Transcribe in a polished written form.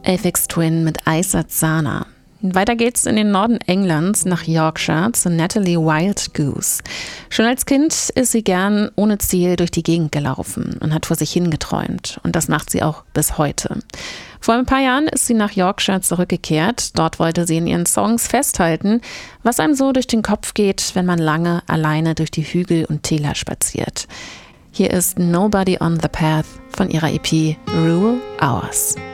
Aphex Twin mit Aisa Zana. Weiter geht's in den Norden Englands nach Yorkshire zu Natalie Wildgoose. Schon als Kind ist sie gern ohne Ziel durch die Gegend gelaufen und hat vor sich hingeträumt. Und das macht sie auch bis heute. Vor ein paar Jahren ist sie nach Yorkshire zurückgekehrt. Dort wollte sie in ihren Songs festhalten, was einem so durch den Kopf geht, wenn man lange alleine durch die Hügel und Täler spaziert. Hier ist Nobody on the Path von ihrer EP Rule Ours.